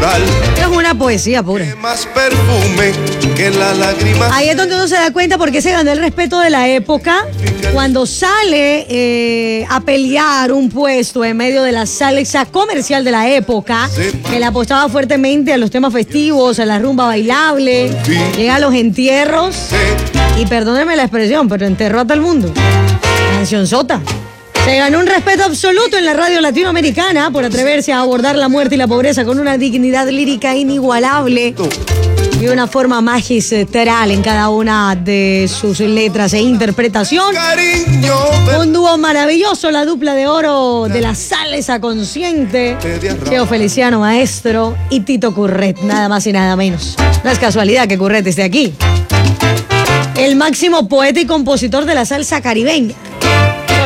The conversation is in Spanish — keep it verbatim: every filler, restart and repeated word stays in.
natural. Es una poesía pura. Que más perfume que la lágrima. Ahí es donde uno se da cuenta por qué se ganó el respeto de la época. Cuando sale eh, a pelear un puesto en medio de la salsa comercial de la época, que le apostaba fuertemente a los temas festivos, a la rumba bailable, llega a los entierros, y perdónenme la expresión, pero enterró a todo el mundo. Canción sota. Se ganó un respeto absoluto en la radio latinoamericana por atreverse a abordar la muerte y la pobreza con una dignidad lírica inigualable y una forma magistral en cada una de sus letras e interpretación. Un dúo maravilloso, la dupla de oro de la salsa consciente, Teo Feliciano Maestro y Tito Curret, nada más y nada menos. No es casualidad que Curret esté aquí. El máximo poeta y compositor de la salsa caribeña.